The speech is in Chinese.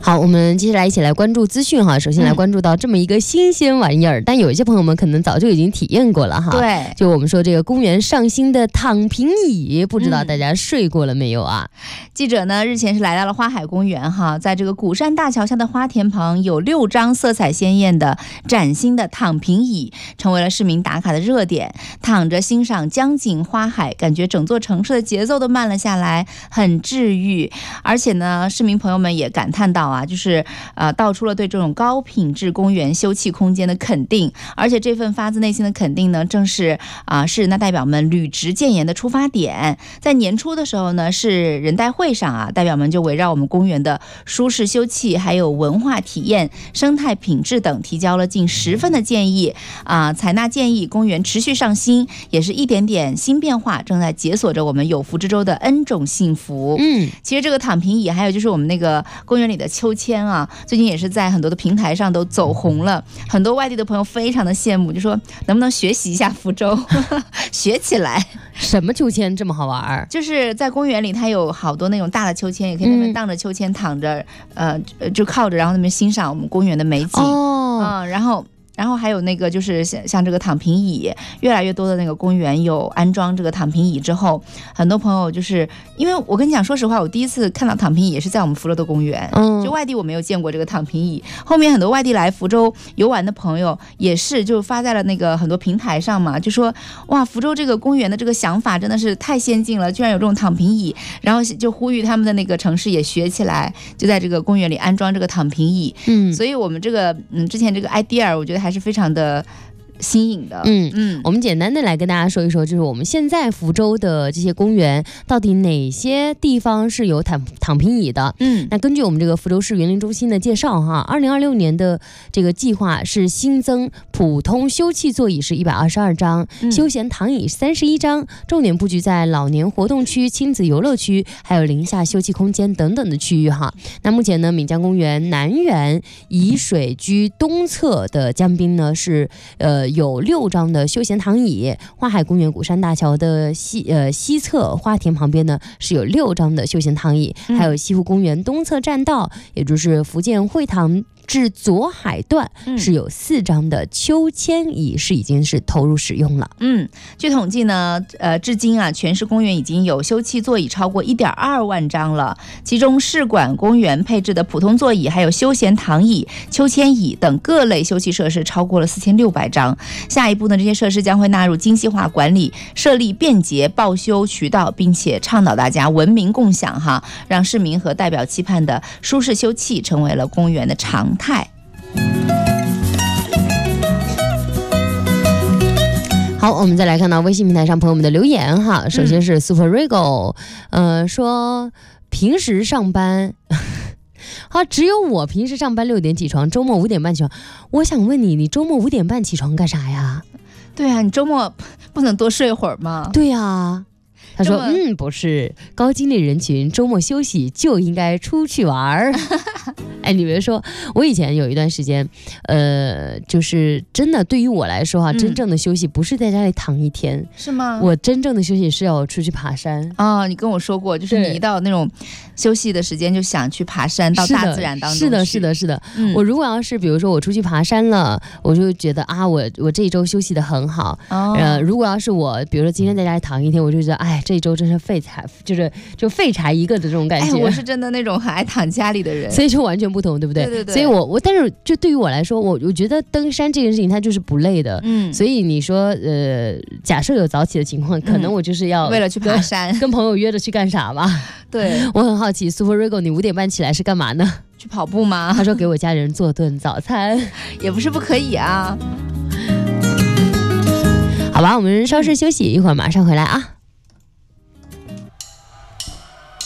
好，我们接下来一起来关注资讯哈。首先来关注到这么一个新鲜玩意儿，但有一些朋友们可能早就已经体验过了哈。 对， 就我们说这个公园上新的躺平椅，不知道大家睡过了没有啊？ 记者呢日前是来到了花海公园哈，在这个鼓山大桥下的花田旁有6张色彩鲜艳的崭新的躺平椅，成为了市民打卡的热点。躺着欣赏江景花海，感觉整座城市的节奏都慢了下来，很治愈。而且呢，市民朋友们也感叹到啊，就是道出了对这种高品质公园休憩空间的肯定。而且这份发自内心的肯定呢，正是市人大代表们履职建言的出发点。在年初的时候呢，是人代会上啊，代表们就围绕我们公园的舒适休憩、还有文化体验、生态品质等，提交了近10份的建议采纳建议，公园持续上新，也是一点点新变化，正在解锁着我们有福之州的 N 种幸福。其实这个躺平椅，还有就是我们那个公园里的秋千啊，最近也是在很多的平台上都走红了，很多外地的朋友非常的羡慕，就说能不能学习一下福州学起来。 什么秋千这么好玩？ 就是在公园里它有好多那种大的秋千，也可以在那边荡着秋千躺着就靠着，然后那边欣赏我们公园的美景然后还有那个就是像这个躺平椅，越来越多的那个公园有安装这个躺平椅之后，很多朋友就是因为我跟你讲，说实话，我第一次看到躺平椅也是在我们福州的公园，就外地我没有见过这个躺平椅。后面很多外地来福州游玩的朋友也是就发在了那个很多平台上嘛，就说哇，福州这个公园的这个想法真的是太先进了，居然有这种躺平椅，然后就呼吁他们的那个城市也学起来，就在这个公园里安装这个躺平椅。所以我们这个之前这个 idea 我觉得还是非常的新颖的。 我们简单的来跟大家说一说，就是我们现在福州的这些公园到底哪些地方是有躺平椅的。那根据我们这个福州市园林中心的介绍哈，2026年的这个计划是新增普通休憩座椅是122张，休闲躺椅31张，重点布局在老年活动区、亲子游乐区，还有林下休憩空间等等的区域哈。那目前呢，闽江公园南园沂水居东侧的江滨呢是有6张的休闲躺椅，花海公园鼓山大桥的西侧花田旁边呢是有6张的休闲躺椅，还有西湖公园东侧栈道，也就是福建会堂至左海段是有4张的秋千椅是已经是投入使用了。 据统计呢，至今啊，全市公园已经有休憩座椅超过1.2万张了，其中市管公园配置的普通座椅、还有休闲躺椅、秋千椅等各类休憩设施超过了4600张。下一步呢，这些设施将会纳入精细化管理，设立便捷报修渠道，并且倡导大家文明共享哈，让市民和代表期盼的舒适休憩成为了公园的常态。 好，我们再来看到微信平台上朋友们的留言哈。首先是 Super Rigo，说平时上班好，只有我平时上班6点起床，周末5点半起床。我想问你，你周末5点半起床干啥呀？ 对啊，你周末不能多睡会儿吗？ 对啊。他说不是，高精力人群周末休息就应该出去玩哎，你别说，我以前有一段时间就是真的对于我来说真正的休息不是在家里躺一天。 是吗？ 我真正的休息是要出去爬山。 你跟我说过，就是你一到那种休息的时间就想去爬山，到大自然当中去。 是的。我如果要是比如说我出去爬山了，我就觉得我这一周休息的很好。如果要是我比如说今天在家里躺一天，我就觉得这一周真是废柴，就废柴一个的这种感觉。 我是真的那种很爱躺家里的人， 所以就完全不同，对不对？ 对。 所以但是就对于我来说，我觉得登山这件事情它就是不累的。所以你说假设有早起的情况，可能我就是要为了去爬山， 跟朋友约着去干啥吧？对，我很好奇 ，Super Rigo， 你5点半起来是干嘛呢？ 去跑步吗？ 他说给我家人做顿早餐， 也不是不可以啊。 好吧，我们稍事休息，一会儿马上回来啊。